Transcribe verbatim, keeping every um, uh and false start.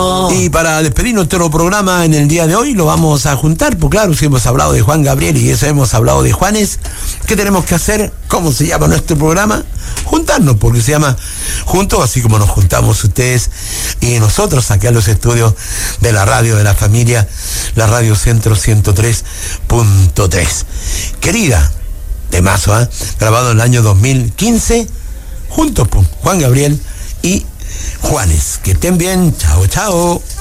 no. Y para despedir nuestro programa en el día de hoy lo vamos a juntar, pues claro, si hemos hablado de Juan Gabriel y eso hemos hablado de Juanes, ¿qué tenemos que hacer? ¿Cómo se llama nuestro programa? Juntarnos, porque se llama Juntos, así como nos juntamos ustedes y nosotros aquí en los estudios de la radio de la familia, la Radio Centro ciento tres punto tres. Querida, temazo, ¿eh? Grabado en el año dos mil quince, juntos, pues, Juan Gabriel y Juanes. Que estén bien, chao, chao.